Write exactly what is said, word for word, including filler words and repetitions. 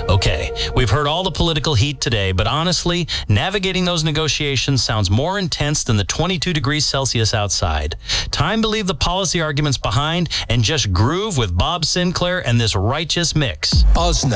Okay, we've heard all the political heat today, but honestly, navigating those negotiations sounds more intense than the twenty-two degrees Celsius outside. Time to leave the policy arguments behind and just groove with Bob Sinclair and this righteous mix. Ozna.